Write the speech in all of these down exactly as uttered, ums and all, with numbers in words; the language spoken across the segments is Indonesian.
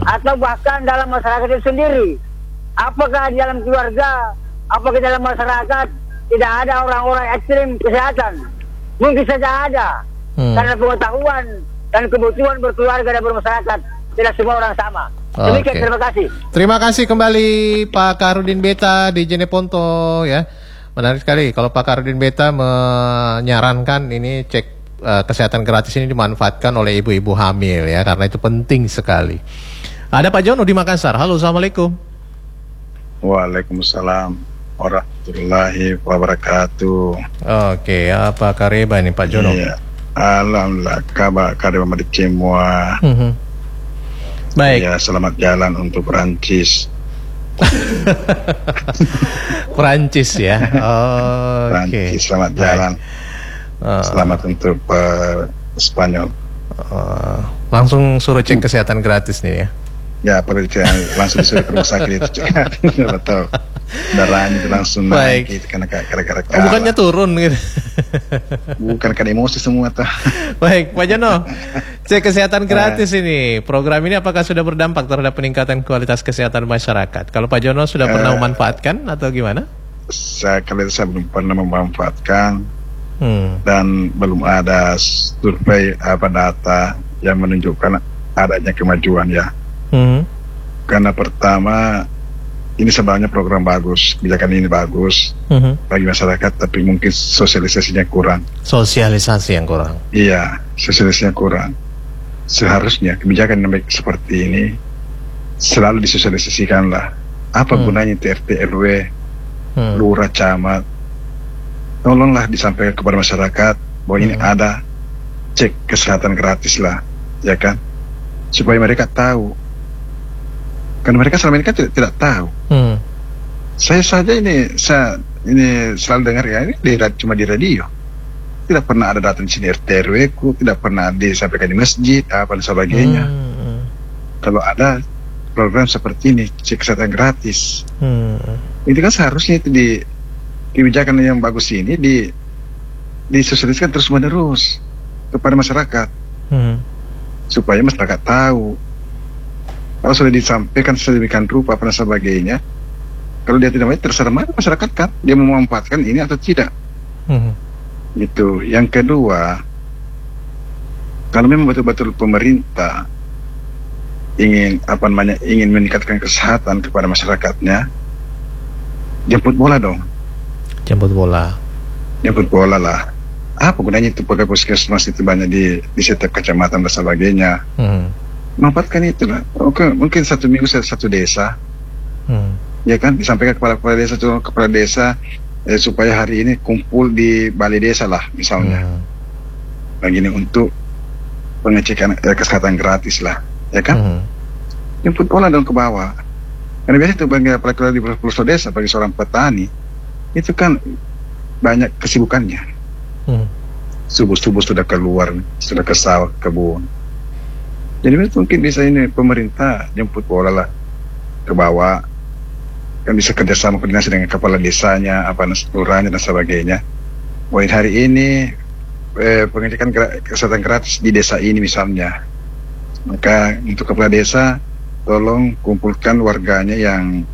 atau bahkan dalam masyarakat itu sendiri. Apakah di dalam keluarga, apakah di dalam masyarakat tidak ada orang-orang ekstrim kesehatan? Mungkin saja ada, hmm. karena pengetahuan dan kebutuhan berkeluarga dan bermasyarakat tidak semua orang sama. Demikian, okay. Terima kasih. Terima kasih kembali Pak Kaharudin Beta di Jeneponto ya. Menarik sekali kalau Pak Kaharudin Beta menyarankan ini cek uh, kesehatan gratis ini dimanfaatkan oleh ibu-ibu hamil ya, karena itu penting sekali. Ada Pak Jono di Makassar. Halo, assalamualaikum. Waalaikumsalam warahmatullahi wabarakatuh. Oke, apa kabar nih Pak Jono? Iya, alhamdulillah kabar kabar di semua. Mm-hmm. Baik. Ya, selamat jalan untuk Perancis. Perancis ya. Oh, Perancis, okay. Selamat Baik. jalan. Uh, selamat untuk uh, Spanyol. Uh, langsung suruh cek kesehatan gratis nih ya. Ya, perlu langsung disuruh ke rumah sakit itu. Betul. Darahnya itu langsung naik gitu, karena gara-gara oh, bukannya turun gitu. Bukan, kan emosi semua tuh. Baik, Pak Jono, cek kesehatan gratis uh, ini, program ini apakah sudah berdampak terhadap peningkatan kualitas kesehatan masyarakat? Kalau Pak Jono sudah uh, pernah memanfaatkan atau gimana? Saya kali saya belum pernah memanfaatkan, hmm. dan belum ada survei apa data yang menunjukkan adanya kemajuan ya. Hmm. Karena pertama ini sebenarnya program bagus, kebijakan ini bagus uh-huh. bagi masyarakat, tapi mungkin sosialisasinya kurang. Sosialisasi yang kurang. Iya, sosialisasinya kurang. Seharusnya kebijakan yang baik seperti ini selalu disosialisasikan lah. Apa hmm. gunanya T R T R W, hmm. lurah, camat? Tolonglah disampaikan kepada masyarakat bahwa hmm. ini ada cek kesehatan gratis lah, ya kan? Supaya mereka tahu. Karena mereka selama ini kan tidak, tidak tahu. Hmm. Saya saja ini, saya ini selalu dengar ya, ini di, cuma di radio. Tidak pernah ada datang di sini R T R W ku, tidak pernah disampaikan di masjid, apa dan sebagainya. Hmm. Kalau ada program seperti ini, cek kesehatan gratis, hmm. itu kan seharusnya itu di kebijakan yang bagus ini di disosialisasikan terus menerus kepada masyarakat, hmm. supaya masyarakat tahu. Kalau sudah disampaikan sedemikian rupa apa dan sebagainya, kalau dia tidak mau, terserah mana masyarakat kan dia mau memanfaatkan ini atau tidak. Hmm. Gitu. Yang kedua, kalau memang betul-betul pemerintah ingin apa namanya ingin meningkatkan kesehatan kepada masyarakatnya, jemput bola dong. Jemput bola. Jemput bola lah. Apa gunanya itu pegawai puskesmas itu banyak di di setiap kecamatan dan sebagainya. Hmm. Manfaatkan itulah. Oke, mungkin satu minggu satu desa, hmm. ya kan, disampaikan kepada kepala desa, kepala desa eh, supaya hari ini kumpul di balai desa lah, misalnya. Hmm. Begini untuk pengecekan eh, kesehatan gratis lah, ya kan? Hmm. Jemput bola dong ke bawah. Karena biasanya itu bagi apalagi di pelosok desa, bagi seorang petani itu kan banyak kesibukannya. Hmm. Subuh-subuh sudah keluar, sudah ke sawah, kebun. Jadi mungkin bisa ini pemerintah jemput bola lah ke bawah, kan bisa kerjasama koordinasi dengan kepala desanya, apa kelurahannya dan sebagainya. Wah, hari ini eh, pengecekan kesehatan gratis di desa ini misalnya, maka untuk kepala desa tolong kumpulkan warganya yang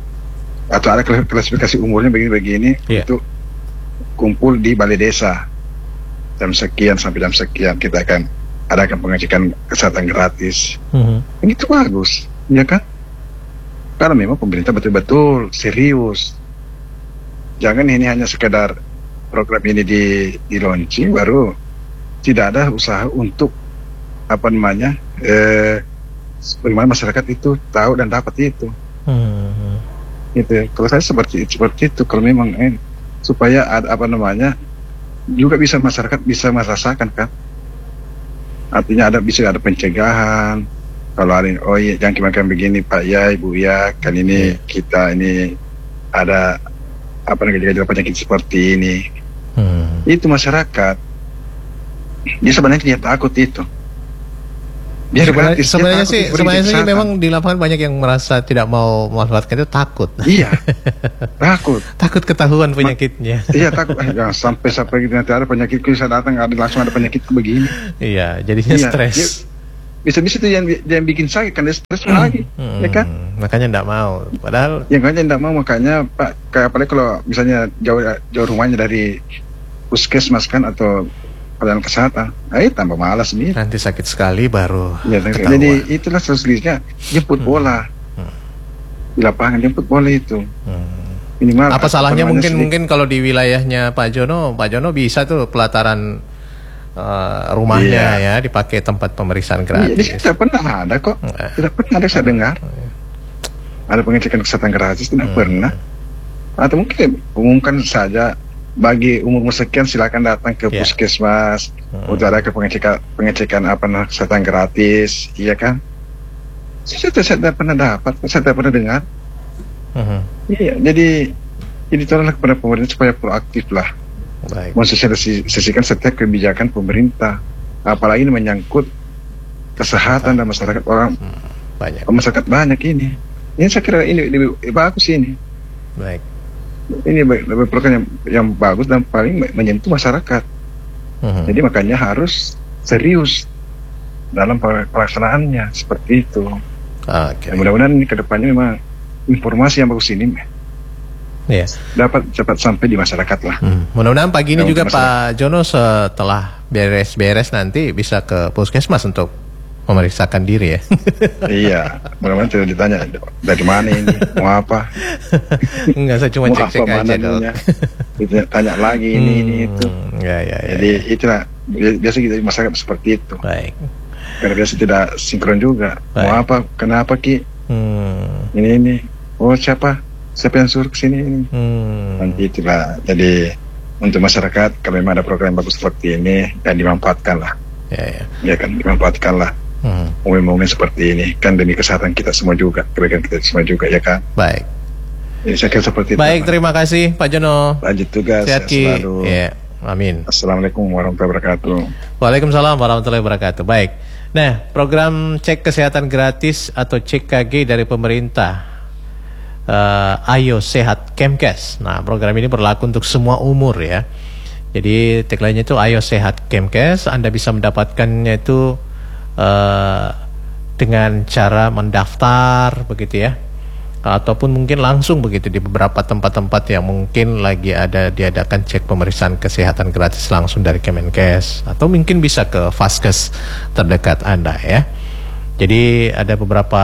atau ada klasifikasi umurnya begini-begini, yeah. untuk kumpul di balai desa jam sekian sampai jam sekian kita akan adakan pengecekan kesehatan gratis. Mm-hmm. Itu bagus, ya kan? Karena memang pemerintah betul-betul serius. Jangan ini hanya sekedar program ini di di launching baru tidak ada usaha untuk apa namanya eh, bagaimana masyarakat itu tahu dan dapat itu. Mm-hmm. Gitu. Kalau saya seperti seperti itu, kalau memang eh, supaya ada apa namanya juga bisa masyarakat bisa merasakan kan. Artinya ada bisa ada pencegahan. Kalau ada oh iya jangan makan begini Pak ya Ibu ya, kan ini hmm. kita ini ada apa namanya penyakit seperti ini. Hmm. Itu masyarakat. Dia sebenarnya dia takut itu. Dia sebenarnya, gratis, sebenarnya dia sih sebenarnya sih memang di lapangan banyak yang merasa tidak mau memanfaatkan itu, takut. Iya. Takut. Takut ketahuan penyakitnya. Iya, takut. Ya, sampai sampai nanti ada penyakitku bisa datang, ada langsung ada penyakitku begini. Iya, jadinya iya, stres. bisa-bisa itu yang yang bikin sakit kan dia stres lagi, hmm, ya kan? Makanya enggak mau. Padahal yang makanya enggak mau makanya Pak, kayak apalagi kalau misalnya jauh jauh rumahnya dari puskesmas kan atau pelayanan kesehatan, eh tambah malas nih. Nanti sakit sekali baru. Ya, jadi itulah solusinya jemput hmm. bola hmm. di lapangan, jemput bola itu. Hmm. Minimal. Apa salahnya mungkin sedikit. mungkin kalau di wilayahnya Pak Jono, Pak Jono bisa tuh pelataran uh, rumahnya iya. ya dipakai tempat pemeriksaan gratis. Iya, tidak pernah ada kok, eh. tidak pernah ada saya dengar. Ada pengecekan kesehatan gratis tidak hmm. pernah. Atau mungkin umumkan saja bagi umur sekian silakan datang ke yeah. puskesmas hmm. untuk ada ke pengecekan pengecekan apa nah kesehatan gratis, iya kan? Saya tidak pernah dapat, saya tidak pernah dengar. Uh-huh. Iya, jadi jadi tolonglah kepada pemerintah supaya proaktif lah, mensosialisasikan setiap kebijakan pemerintah, apalagi ini menyangkut kesehatan dan masyarakat orang hmm, banyak masyarakat banyak ini. Ini saya kira ini lebih bagus ini. Baik. Ini lebih program yang, yang bagus dan paling menyentuh masyarakat. Uh-huh. Jadi makanya harus serius dalam pelaksanaannya seperti itu. Okay. Mudah-mudahan ini kedepannya memang informasi yang bagus ini yeah. dapat cepat sampai di masyarakat lah. Hmm. Mudah-mudahan pagi ini juga Pak Jono setelah beres-beres nanti bisa ke puskesmas untuk memeriksakan diri ya. Iya, mudah-mudahan tidak ditanya dari mana ini, mau apa. Enggak, saya cuma cek-cek aja dong. Tanya lagi ini, hmm. ini itu. Ya, ya, ya, Jadi ya. itulah biasa kita di masyarakat seperti itu. Baik. Karena biasa tidak sinkron juga. Baik. Mau apa, kenapa Ki? Hmm. Ini ini. Oh siapa? Siapa yang suruh kesini ini? Hmm. Nanti itulah. Jadi untuk masyarakat kalau memang ada program bagus seperti ini dan dimanfaatkan lah. Ya, ya. Ya kan dimanfaatkan lah. Hmm. Momen-momen seperti ini kan demi kesehatan kita semua juga, kebaikan kita semua juga ya kan. Baik. Jadi saya kira seperti itu. Baik, terima kasih Pak Jono. Lanjut tugas. Sehat selalu. Ya, amin. Assalamualaikum warahmatullahi wabarakatuh. Waalaikumsalam warahmatullahi wabarakatuh. Baik. Nah, program cek kesehatan gratis atau C K G dari pemerintah. Uh, Ayo Sehat Kemkes. Nah, program ini berlaku untuk semua umur ya. Jadi tagline-nya itu Ayo Sehat Kemkes. Anda bisa mendapatkannya itu uh, dengan cara mendaftar begitu ya, ataupun mungkin langsung begitu di beberapa tempat-tempat yang mungkin lagi ada diadakan cek pemeriksaan kesehatan gratis langsung dari Kemenkes, atau mungkin bisa ke Vaskes terdekat Anda ya. Jadi ada beberapa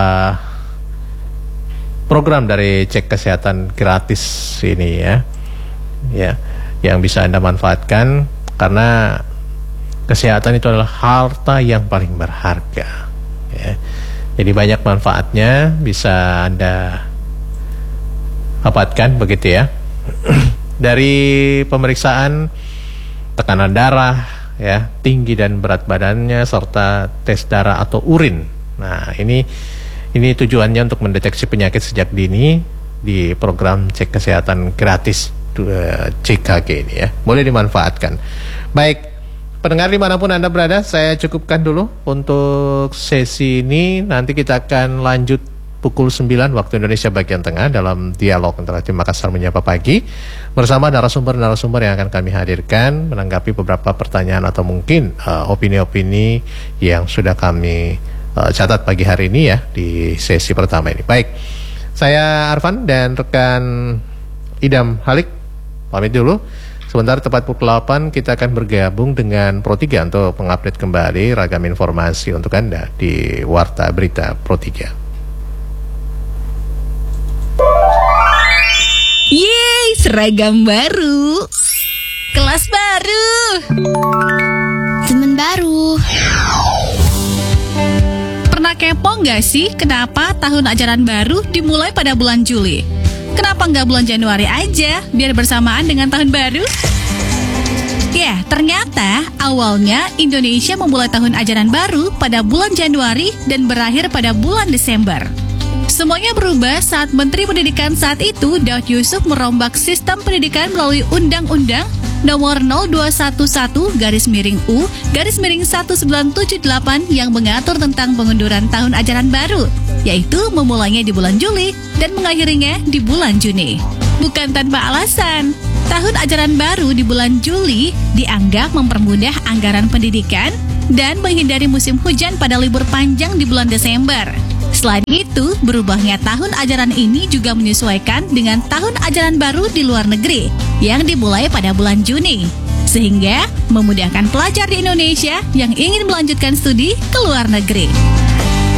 program dari cek kesehatan gratis ini ya, ya, yang bisa Anda manfaatkan karena kesehatan itu adalah harta yang paling berharga. Ya. Jadi banyak manfaatnya bisa Anda dapatkan begitu ya. Dari pemeriksaan tekanan darah, ya, tinggi dan berat badannya, serta tes darah atau urin. Nah ini Ini tujuannya untuk mendeteksi penyakit sejak dini di program cek kesehatan gratis C K G ini ya. Boleh dimanfaatkan. Baik, pendengar dimanapun Anda berada, saya cukupkan dulu untuk sesi ini. Nanti kita akan lanjut pukul sembilan waktu Indonesia bagian tengah dalam dialog antara tim Makassar Menyapa Pagi bersama narasumber-narasumber yang akan kami hadirkan menanggapi beberapa pertanyaan atau mungkin uh, opini-opini yang sudah kami Uh, catat pagi hari ini ya di sesi pertama ini. Baik, saya Arfan dan rekan Idam Halik pamit dulu. Sebentar tepat pukul delapan kita akan bergabung dengan Pro tiga untuk mengupdate kembali ragam informasi untuk Anda di Warta Berita Pro tiga. Yeay, seragam baru, kelas baru, teman baru. Pernah kepo nggak sih kenapa tahun ajaran baru dimulai pada bulan Juli? Kenapa nggak bulan Januari aja, biar bersamaan dengan tahun baru? Ya, ternyata awalnya Indonesia memulai tahun ajaran baru pada bulan Januari dan berakhir pada bulan Desember. Semuanya berubah saat Menteri Pendidikan saat itu, Daud Yusuf, merombak sistem pendidikan melalui Undang-Undang Nomor nol dua satu satu garis miring U garis miring seribu sembilan ratus tujuh puluh delapan yang mengatur tentang pengunduran tahun ajaran baru, yaitu memulainya di bulan Juli dan mengakhirinya di bulan Juni. Bukan tanpa alasan, tahun ajaran baru di bulan Juli dianggap mempermudah anggaran pendidikan dan menghindari musim hujan pada libur panjang di bulan Desember. Selain itu, berubahnya tahun ajaran ini juga menyesuaikan dengan tahun ajaran baru di luar negeri yang dimulai pada bulan Juni, sehingga memudahkan pelajar di Indonesia yang ingin melanjutkan studi ke luar negeri.